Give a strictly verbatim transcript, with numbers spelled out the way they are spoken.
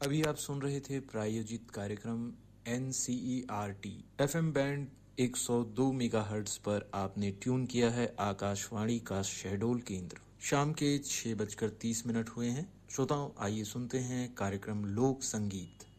अभी आप सुन रहे थे प्रायोजित कार्यक्रम N C E R T FM band एक सौ दो मेगाहर्ट्ज पर आपने ट्यून किया है आकाशवाणी का शहडोल केंद्र। शाम के छह बजकर तीस मिनट हुए हैं। श्रोताओं, आइए सुनते हैं कार्यक्रम लोक संगीत।